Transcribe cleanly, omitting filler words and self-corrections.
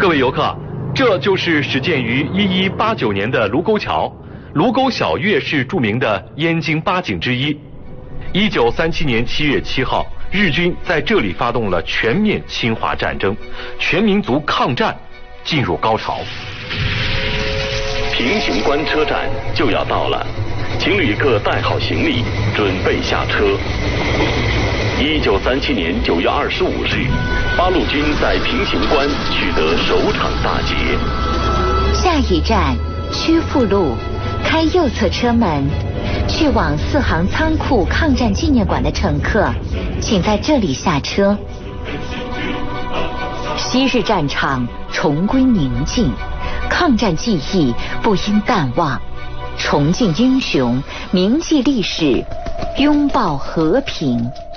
各位游客，这就是始建于1189年的卢沟桥。卢沟晓月是著名的燕京八景之一。1937年7月7号，日军在这里发动了全面侵华战争，全民族抗战进入高潮。 平型关车站就要到了，请旅客带好行李，准备下车。1937年9月25日，八路军在平型关取得首场大捷。 下一站曲阜路，开右侧车门，去往四行仓库抗战纪念馆的乘客，请在这里下车。昔日战场重归宁静，抗战记忆不应淡忘，重敬英雄，铭记历史，拥抱和平。